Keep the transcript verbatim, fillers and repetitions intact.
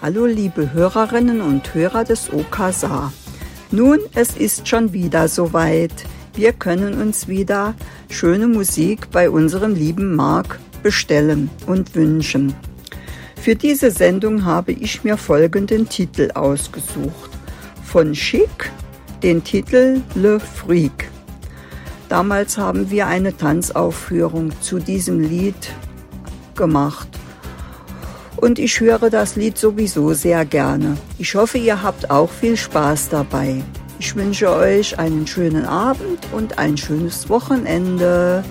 Hallo liebe Hörerinnen und Hörer des O K S A. Nun, es ist schon wieder soweit. Wir können uns wieder schöne Musik bei unserem lieben Marc bestellen und wünschen. Für diese Sendung habe ich mir folgenden Titel ausgesucht. Von Chic, den Titel Le Freak. Damals haben wir eine Tanzaufführung zu diesem Lied gemacht. Und ich höre das Lied sowieso sehr gerne. Ich hoffe, ihr habt auch viel Spaß dabei. Ich wünsche euch einen schönen Abend und ein schönes Wochenende.